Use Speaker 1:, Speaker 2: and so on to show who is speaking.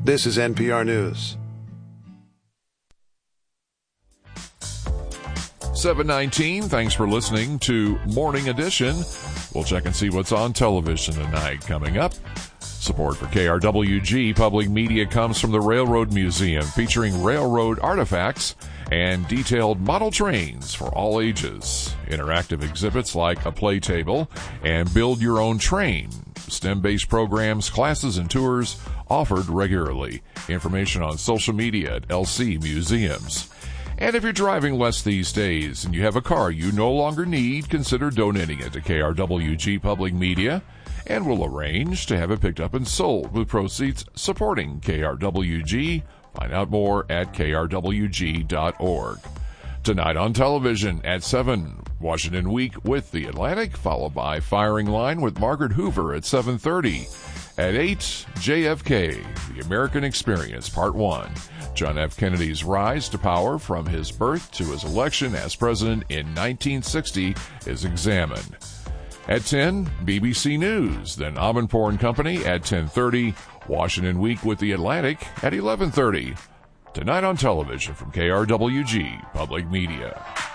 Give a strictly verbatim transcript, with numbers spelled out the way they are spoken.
Speaker 1: This is N P R News.
Speaker 2: seven nineteen, thanks for listening to Morning Edition. We'll check and see what's on television tonight. Coming up, support for K R W G Public Media comes from the Railroad Museum, featuring railroad artifacts and detailed model trains for all ages. Interactive exhibits like a play table and build your own train. STEM-based programs, classes, and tours offered regularly. Information on social media at L C Museums. And if you're driving less these days and you have a car you no longer need, consider donating it to K R W G Public Media, and we'll arrange to have it picked up and sold with proceeds supporting K R W G. Find out more at K R W G dot org. Tonight on television at seven, Washington Week with The Atlantic, followed by Firing Line with Margaret Hoover at seven thirty. At eight, J F K, The American Experience, Part one. John F. Kennedy's rise to power from his birth to his election as president in nineteen sixty is examined. At ten, B B C News, then Amanpour and Company at ten thirty, Washington Week with The Atlantic at eleven thirty. Tonight on television from K R W G Public Media.